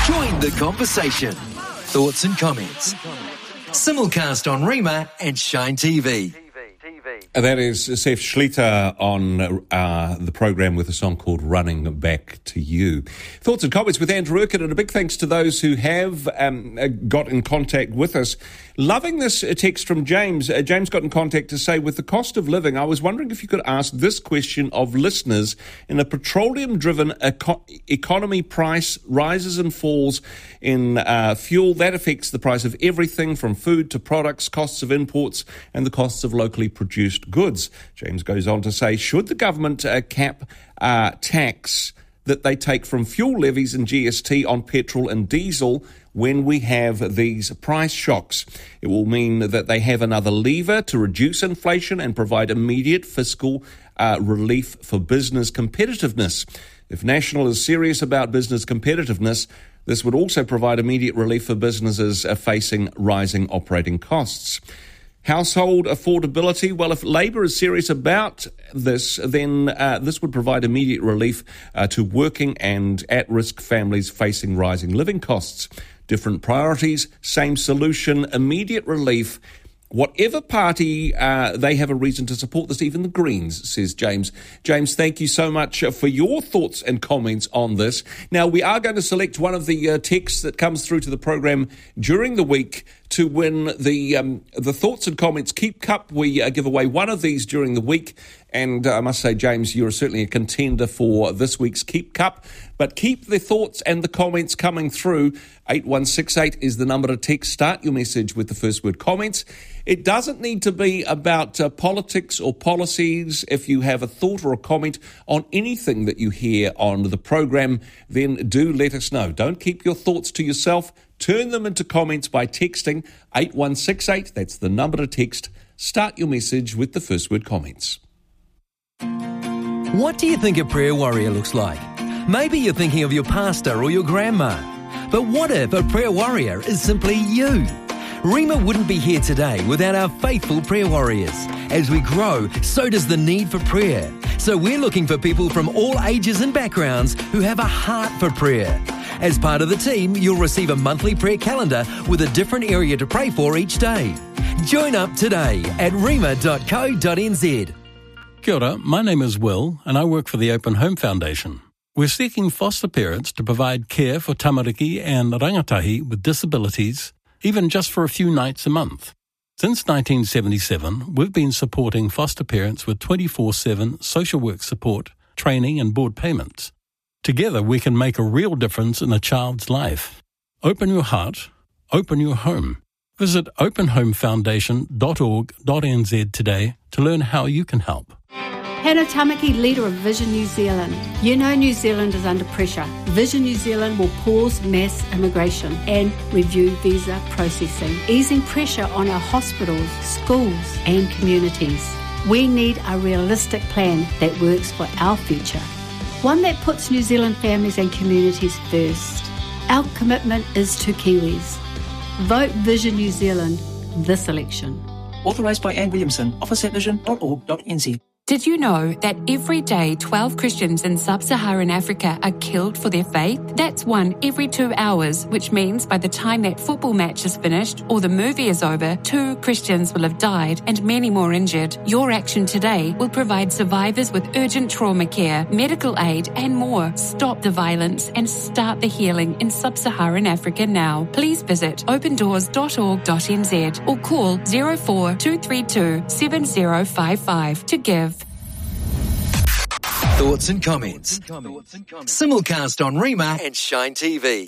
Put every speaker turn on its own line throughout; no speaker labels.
Join the conversation. Thoughts and comments. Simulcast on Rima and Shine TV.
That is Seth Schlitter on the program with a song called Running Back to You. Thoughts and comments with Andrew Urquhart, and a big thanks to those who have got in contact with us. Loving this text from James. James got in contact to say, with the cost of living, I was wondering if you could ask this question of listeners. In a petroleum-driven economy, price rises and falls in fuel. That affects the price of everything from food to products, costs of imports, and the costs of locally produced goods. James goes on to say, should the government cap tax that they take from fuel levies and GST on petrol and diesel when we have these price shocks? It will mean that they have another lever to reduce inflation and provide immediate fiscal relief for business competitiveness. If National is serious about business competitiveness, this would also provide immediate relief for businesses facing rising operating costs. Household affordability. Well, if Labour is serious about this, then this would provide immediate relief to working and at-risk families facing rising living costs. Different priorities, same solution, immediate relief. Whatever party, they have a reason to support this, even the Greens, says James. James, thank you so much for your thoughts and comments on this. Now, we are going to select one of the texts that comes through to the program during the week to win the Thoughts and Comments Keep Cup. We give away one of these during the week. And I must say, James, you're certainly a contender for this week's Keep Cup. But keep the thoughts and the comments coming through. 8168 is the number to text. Start your message with the first word comments. It doesn't need to be about politics or policies. If you have a thought or a comment on anything that you hear on the program, then do let us know. Don't keep your thoughts to yourself. Turn them into comments by texting 8168. That's the number to text. Start your message with the first word comments.
What do you think a prayer warrior looks like? Maybe you're thinking of your pastor or your grandma. But what if a prayer warrior is simply you? Rima wouldn't be here today without our faithful prayer warriors. As we grow, so does the need for prayer. So we're looking for people from all ages and backgrounds who have a heart for prayer. As part of the team, you'll receive a monthly prayer calendar with a different area to pray for each day. Join up today at rima.co.nz.
Kia ora, my name is Will and I work for the Open Home Foundation. We're seeking foster parents to provide care for tamariki and rangatahi with disabilities, even just for a few nights a month. Since 1977, we've been supporting foster parents with 24/7 social work support, training and board payments. Together we can make a real difference in a child's life. Open your heart, open your home. Visit openhomefoundation.org.nz today to learn how you can help.
Hannah Tamaki, leader of Vision New Zealand. You know New Zealand is under pressure. Vision New Zealand will pause mass immigration and review visa processing, easing pressure on our hospitals, schools and communities. We need a realistic plan that works for our future, one that puts New Zealand families and communities first. Our commitment is to Kiwis. Vote Vision New Zealand this election.
Authorised by Anne Williamson, office at vision.org.nz.
Did you know that every day 12 Christians in sub-Saharan Africa are killed for their faith? That's one every 2 hours, which means by the time that football match is finished or the movie is over, 2 Christians will have died and many more injured. Your action today will provide survivors with urgent trauma care, medical aid and more. Stop the violence and start the healing in sub-Saharan Africa now. Please visit opendoors.org.nz or call 04 232 7055 to give.
Thoughts and comments. Simulcast on Rima and Shine TV.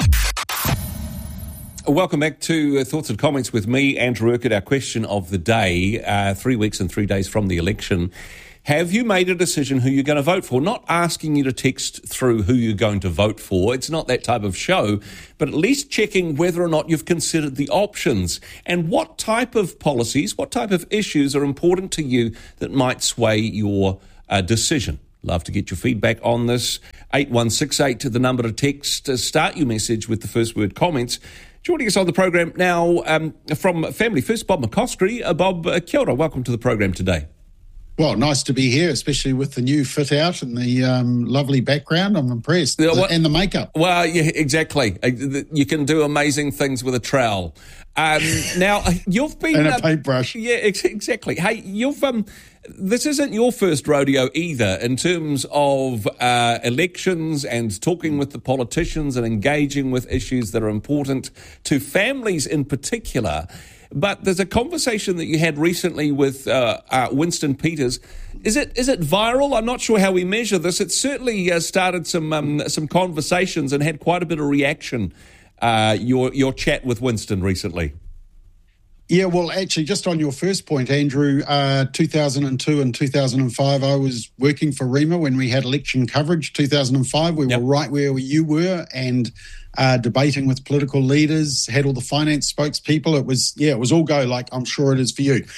Welcome back to Thoughts and Comments with me, Andrew Urquhart. Our question of the day, 3 weeks and 3 days from the election. Have you made a decision who you're going to vote for? Not asking you to text through who you're going to vote for. It's not that type of show, but at least checking whether or not you've considered the options and what type of policies, what type of issues are important to you that might sway your decision. Love to get your feedback on this. 8168 to the number to text. Start your message with the first word comments. Joining us on the program now from Family First, Bob McCoskrie. Bob, kia ora, welcome to the program today.
Well, nice to be here, especially with the new fit out and the lovely background. I'm impressed. And the makeup.
Well, yeah, exactly. You can do amazing things with a trowel. Now, you've been...
And a paintbrush.
Yeah, exactly. Hey, this isn't your first rodeo either in terms of elections and talking with the politicians and engaging with issues that are important to families in particular. But there's a conversation that you had recently with Winston Peters. Is it viral? I'm not sure how we measure this. It certainly started some conversations and had quite a bit of reaction. Your chat with Winston recently.
Yeah, well, actually, just on your first point, Andrew, 2002 and 2005, I was working for Rima when we had election coverage. 2005, we were right where you were, and debating with political leaders, had all the finance spokespeople. It was all go, like I'm sure it is for you.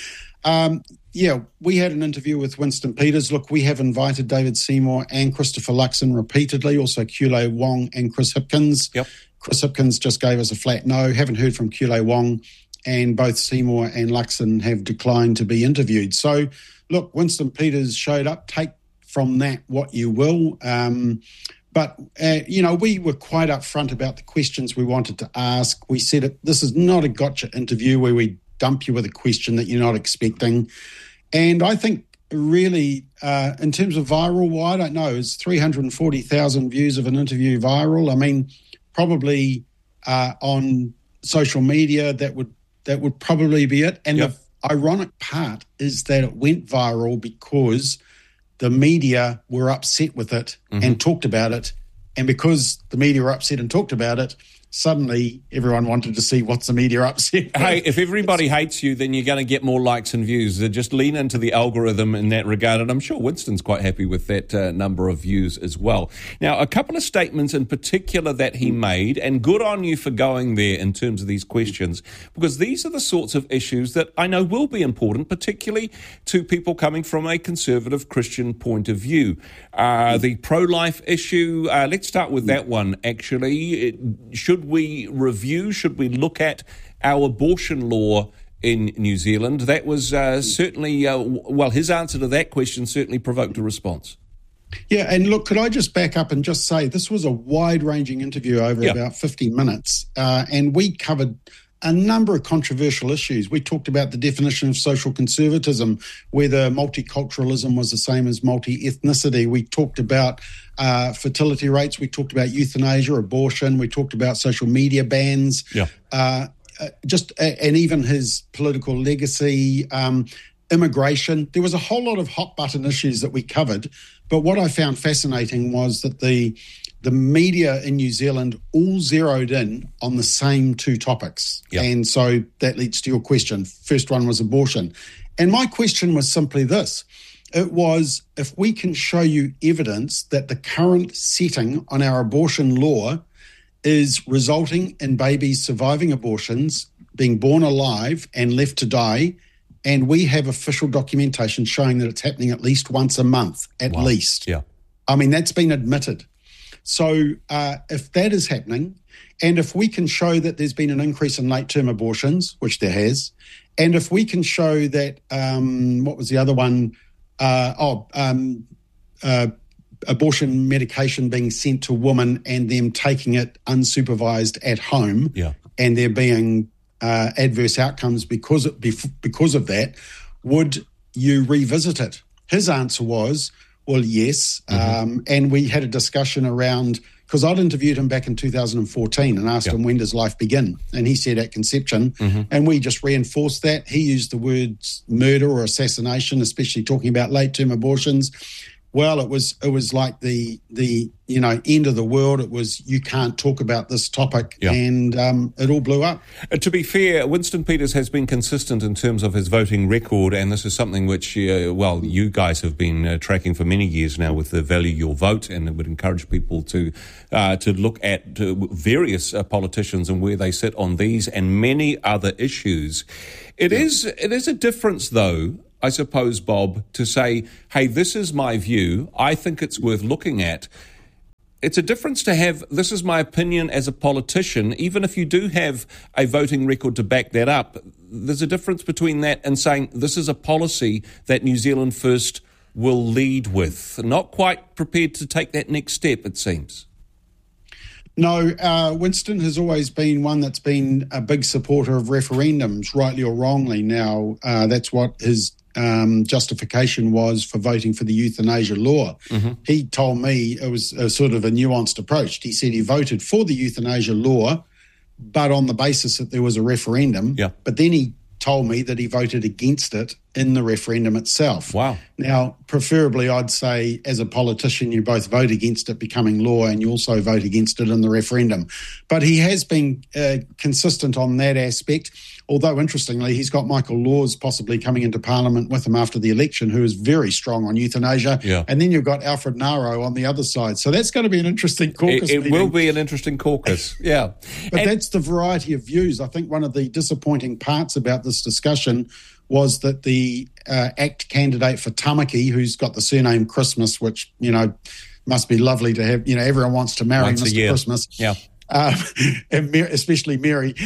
We had an interview with Winston Peters. Look, we have invited David Seymour and Christopher Luxon repeatedly, also Kulei Wong and Chris Hipkins.
Yep.
Chris Hipkins just gave us a flat no. Haven't heard from Kulei Wong, and both Seymour and Luxon have declined to be interviewed. So, look, Winston Peters showed up. Take from that what you will. But we were quite upfront about the questions we wanted to ask. We said this is not a gotcha interview where we dump you with a question that you're not expecting. And I think really, in terms of viral, well, I don't know, is 340,000 views of an interview viral? I mean, probably on social media, that would probably be it. And the ironic part is that it went viral because the media were upset with it and talked about it. And because the media were upset and talked about it, suddenly everyone wanted to see what's the media upset with.
Hey, if everybody hates you, then you're going to get more likes and views. Just lean into the algorithm in that regard, and I'm sure Winston's quite happy with that number of views as well. Now, a couple of statements in particular that he made, and good on you for going there in terms of these questions, because these are the sorts of issues that I know will be important, particularly to people coming from a conservative Christian point of view. The pro-life issue, let's start with that one, actually. Should we look at our abortion law in New Zealand? That was certainly, his answer to that question certainly provoked a response.
Yeah, and look, could I just back up and just say this was a wide-ranging interview over about 50 minutes, and we covered a number of controversial issues. We talked about the definition of social conservatism, whether multiculturalism was the same as multi-ethnicity. We talked about fertility rates. We talked about euthanasia, abortion. We talked about social media bans. And even his political legacy, immigration. There was a whole lot of hot button issues that we covered. But what I found fascinating was that the media in New Zealand all zeroed in on the same two topics. And so that leads to your question. First one was abortion. And my question was simply this. It was, if we can show you evidence that the current setting on our abortion law is resulting in babies surviving abortions, being born alive and left to die, and we have official documentation showing that it's happening at least once a month, at least. I mean, that's been admitted. So if that is happening, and if we can show that there's been an increase in late-term abortions, which there has, and if we can show that, what was the other one? Abortion medication being sent to women and them taking it unsupervised at home, and there being adverse outcomes because of that, would you revisit it? His answer was, well, yes. And we had a discussion around, because I'd interviewed him back in 2014 and asked him, when does life begin? And he said at conception. And we just reinforced that. He used the words murder or assassination, especially talking about late-term abortions. Well, it was like the end of the world. It was, you can't talk about this topic, and it all blew up.
To be fair, Winston Peters has been consistent in terms of his voting record, and this is something which, you guys have been tracking for many years now with the Value Your Vote, and it would encourage people to look at various politicians and where they sit on these and many other issues. It is a difference, though, I suppose, Bob, to say, hey, this is my view, I think it's worth looking at. It's a difference to have, this is my opinion as a politician, even if you do have a voting record to back that up. there's a difference between that and saying this is a policy that New Zealand First will lead with. Not quite prepared to take that next step, it seems.
No, Winston has always been one that's been a big supporter of referendums, rightly or wrongly. Now, that's what his justification was for voting for the euthanasia law. Mm-hmm. He told me it was a sort of a nuanced approach. He said he voted for the euthanasia law, but on the basis that there was a referendum.
Yeah.
But then he told me that he voted against it in the referendum itself.
Wow.
Now, preferably, I'd say as a politician, you both vote against it becoming law and you also vote against it in the referendum. But he has been consistent on that aspect, although interestingly, he's got Michael Laws possibly coming into Parliament with him after the election, who is very strong on euthanasia.
Yeah.
And then you've got Alfred Naro on the other side. So that's going to be an interesting caucus
meeting. It will be an interesting caucus, yeah.
But that's the variety of views. I think one of the disappointing parts about this discussion was that the ACT candidate for Tamaki, who's got the surname Christmas, which, must be lovely to have, everyone wants to marry Mr. Christmas.
Yeah.
And especially Mary,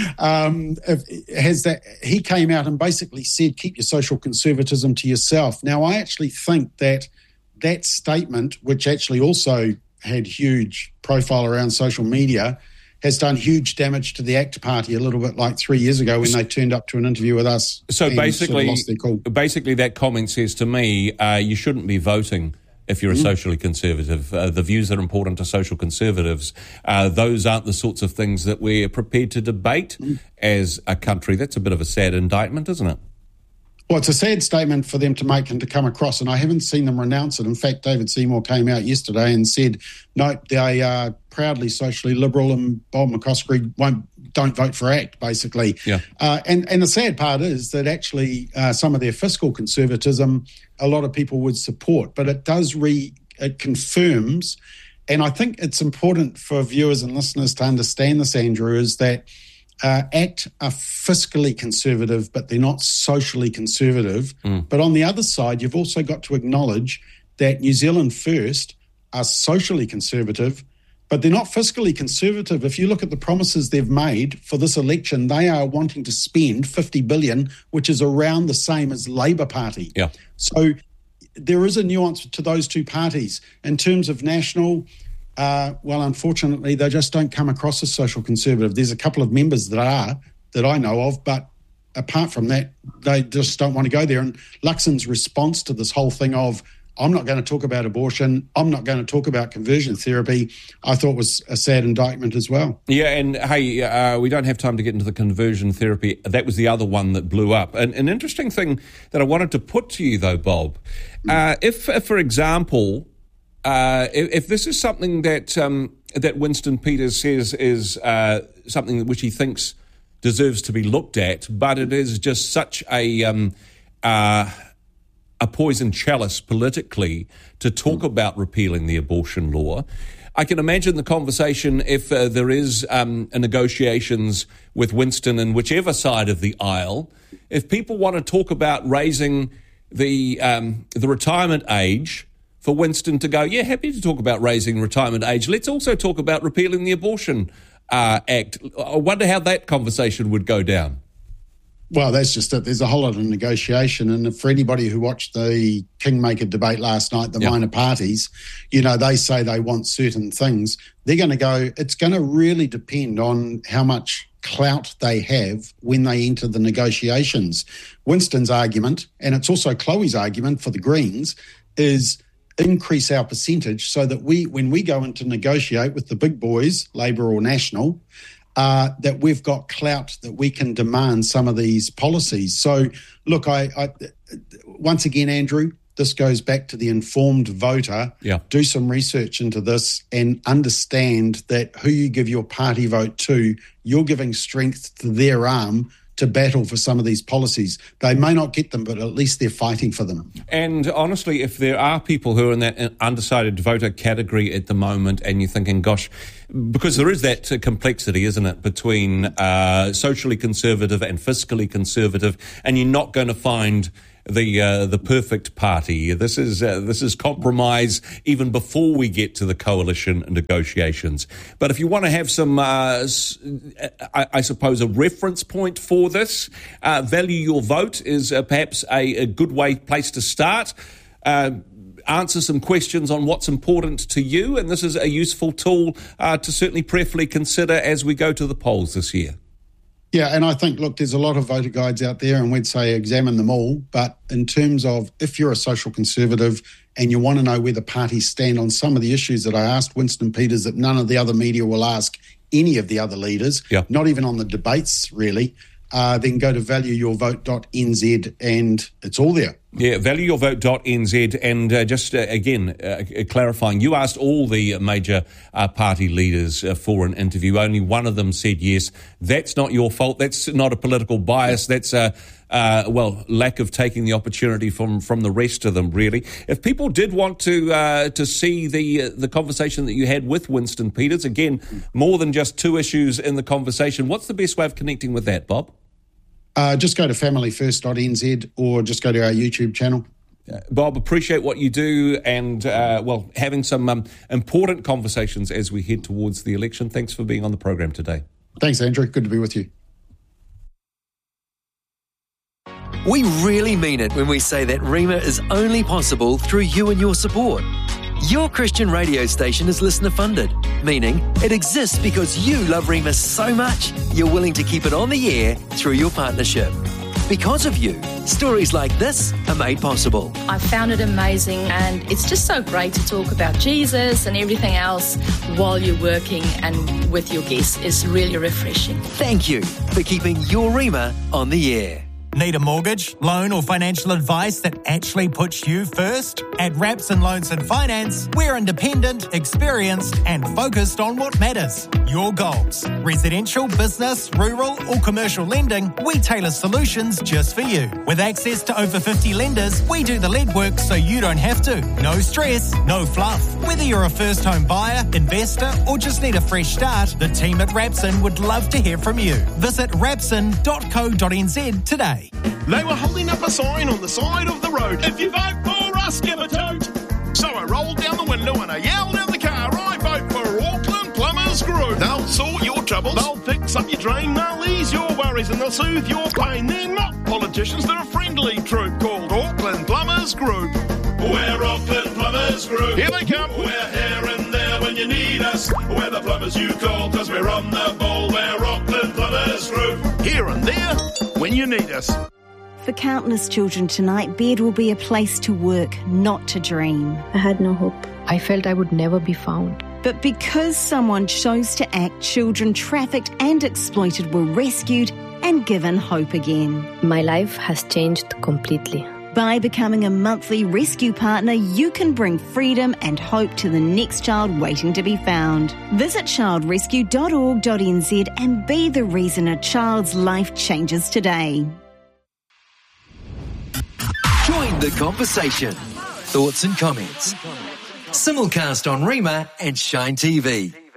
has that he came out and basically said, keep your social conservatism to yourself. Now, I actually think that statement, which actually also had huge profile around social media, has done huge damage to the ACT Party, a little bit like 3 years ago when they turned up to an interview with us.
So basically,
sort of lost their cool.
Basically that comment says to me, you shouldn't be voting if you're a socially conservative. The views that are important to social conservatives, those aren't the sorts of things that we're prepared to debate as a country. That's a bit of a sad indictment, isn't it?
Well, it's a sad statement for them to make and to come across, and I haven't seen them renounce it. In fact, David Seymour came out yesterday and said, no, they are proudly socially liberal, and Bob McCoskrie don't vote for ACT, basically.
Yeah.
And the sad part is that actually some of their fiscal conservatism, a lot of people would support, but it confirms, and I think it's important for viewers and listeners to understand this, Andrew, is that ACT are fiscally conservative, but they're not socially conservative. But on the other side, you've also got to acknowledge that New Zealand First are socially conservative, but they're not fiscally conservative. If you look at the promises they've made for this election, they are wanting to spend $50 billion, which is around the same as Labour Party.
Yeah.
So there is a nuance to those two parties. In terms of national, well, unfortunately, they just don't come across as social conservative. There's a couple of members that I know of, but apart from that, they just don't want to go there. And Luxon's response to this whole thing of, I'm not going to talk about abortion, I'm not going to talk about conversion therapy, I thought was a sad indictment as well.
Yeah, and hey, we don't have time to get into the conversion therapy. That was the other one that blew up. An interesting thing that I wanted to put to you, though, Bob, if, for example, if this is something that Winston Peters says is something which he thinks deserves to be looked at, but it is just such a poison chalice politically to talk about repealing the abortion law, I can imagine the conversation if there is negotiations with Winston and whichever side of the aisle, if people want to talk about raising the retirement age, for Winston to go, yeah, happy to talk about raising retirement age. Let's also talk about repealing the Abortion Act. I wonder how that conversation would go down.
Well, that's just it. There's a whole lot of negotiation. And for anybody who watched the Kingmaker debate last night, the minor parties, they say they want certain things. They're going to go, it's going to really depend on how much clout they have when they enter the negotiations. Winston's argument, and it's also Chloe's argument for the Greens, is increase our percentage so that when we go in to negotiate with the big boys, Labour or National, that we've got clout that we can demand some of these policies. So, look, I once again, Andrew, this goes back to the informed voter.
Yeah.
Do some research into this and understand that who you give your party vote to, you're giving strength to their arm to battle for some of these policies. They may not get them, but at least they're fighting for them.
And honestly, if there are people who are in that undecided voter category at the moment and you're thinking, gosh, because there is that complexity, isn't it, between socially conservative and fiscally conservative, and you're not going to find the perfect party. This is compromise even before we get to the coalition negotiations. But if you want to have some, I suppose, a reference point for this, Value Your Vote is perhaps a good place to start. Answer some questions on what's important to you, and this is a useful tool to certainly prayerfully consider as we go to the polls this year.
Yeah, and I think, look, there's a lot of voter guides out there, and we'd say examine them all. But in terms of if you're a social conservative and you want to know where the parties stand on some of the issues that I asked Winston Peters that none of the other media will ask any of the other leaders, not even on the debates really, then go to valueyourvote.nz and it's all there.
Yeah, valueyourvote.nz. And just again, clarifying, you asked all the major party leaders for an interview. Only one of them said yes. That's not your fault. That's not a political bias. That's lack of taking the opportunity from the rest of them, really. If people did want to see the conversation that you had with Winston Peters, again, more than just two issues in the conversation, what's the best way of connecting with that, Bob?
Just go to familyfirst.nz or just go to our YouTube channel.
Bob, appreciate what you do and, having some important conversations as we head towards the election. Thanks for being on the program today.
Thanks, Andrew. Good to be with you.
We really mean it when we say that Rima is only possible through you and your support. Your Christian radio station is listener funded, meaning it exists because you love Rima so much you're willing to keep it on the air through your partnership. Because of you, stories like this are made possible.
I found it amazing, and it's just so great to talk about Jesus and everything else while you're working and with your guests. It's really refreshing.
Thank you for keeping your Rima on the air.
Need a mortgage, loan or financial advice that actually puts you first? At Rapson Loans and Finance, we're independent, experienced and focused on what matters. Your goals. Residential, business, rural or commercial lending, we tailor solutions just for you. With access to over 50 lenders, we do the legwork so you don't have to. No stress, no fluff. Whether you're a first home buyer, investor or just need a fresh start, the team at Rapson would love to hear from you. Visit rapson.co.nz today.
They were holding up a sign on the side of the road. If you vote for us, give a toot. So I rolled down the window and I yelled out the car, I vote for Auckland Plumbers Group. They'll sort your troubles, they'll fix up your drain, they'll ease your worries and they'll soothe your pain. They're not politicians, they're a friendly troop called Auckland Plumbers Group. We're Auckland Plumbers Group. Here they come. We're here and there when you need us. We're the plumbers you call because we're on the ball. We're Auckland Plumbers Group. Here and there when you need us.
For countless children tonight, bed will be a place to work, not to dream.
I had no hope. I felt I would never be found.
But because someone chose to act, children trafficked and exploited were rescued and given hope again.
My life has changed completely.
By becoming a monthly rescue partner, you can bring freedom and hope to the next child waiting to be found. Visit childrescue.org.nz and be the reason a child's life changes today.
Join the conversation. Thoughts and comments. Simulcast on Rima and Shine TV.